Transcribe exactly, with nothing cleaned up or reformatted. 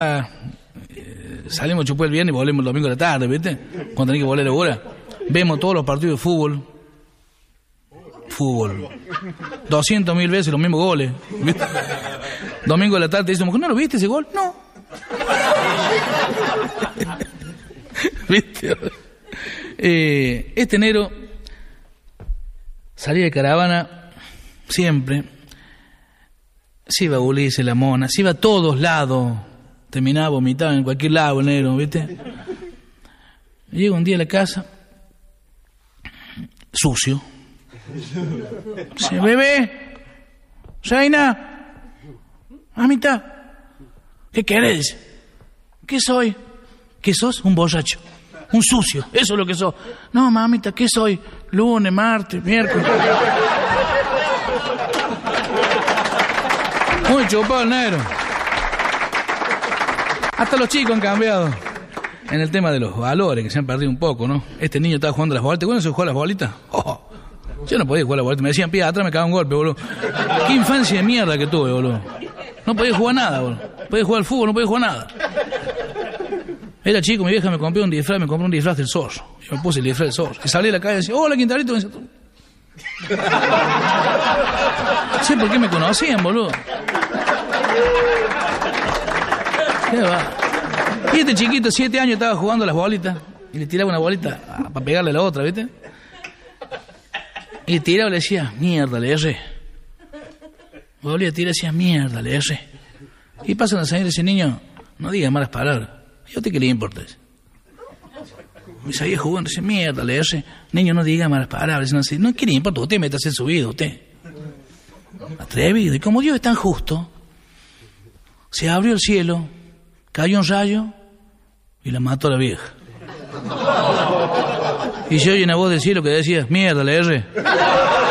Ah, salimos a chupar el viernes y volvemos el domingo a la tarde, ¿viste? Cuando tenés que volver a la hora. Vemos todos los partidos de fútbol. Fútbol. doscientos mil veces los mismos goles, ¿viste? Domingo de la tarde decimos, ¿no lo viste ese gol? No. ¿Viste? Eh, este enero salí de caravana siempre. Se iba a Ulises, la Mona, se iba a todos lados. Terminaba vomitado en cualquier lado, enero, ¿viste? Llego un día a la casa, sucio. Dice, bebé, Reina, mamita, ¿qué querés? ¿Qué soy? ¿Qué sos? Un borracho, un sucio, eso es lo que sos. No, mamita, ¿qué soy? Lunes, martes, miércoles. Muy chupado el negro. Hasta los chicos han cambiado en el tema de los valores, que se han perdido un poco, ¿no? Este niño estaba jugando a las bolitas. ¿Cuándo se jugó a las bolitas? Oh, yo no podía jugar a las bolitas. Me decían, pie atrás, me cagaba un golpe, boludo. Qué infancia de mierda que tuve, boludo. No podía jugar nada, boludo. No podía jugar al fútbol, no podía jugar nada. Era chico, mi vieja me compró un disfraz, me compró un disfraz del zorro. Yo me puse el disfraz del zorro. Y salí a la calle y decía, hola, Quintarito. Me decía, no sé por qué me conocían, boludo. ¿Qué va? Y este chiquito, siete años, estaba jugando a las bolitas. Y le tiraba una bolita para pegarle a la otra, ¿viste? Y le tiraba y le decía, mierda, le erré. Volvía a tirar y decía, mierda, le erré. Y pasan a salir ese niño, no diga malas palabras. ¿Y a usted qué le importa eso? Me seguía jugando, dice, mierda, le erré. Niño, no diga malas palabras. No, no, ¿qué le importa? Usted métase en su vida, usted. Atrevido. Y como Dios es tan justo, se abrió el cielo, cayó un rayo y la mató a la vieja. Y se oye una voz del cielo que decía, mierda, le erré.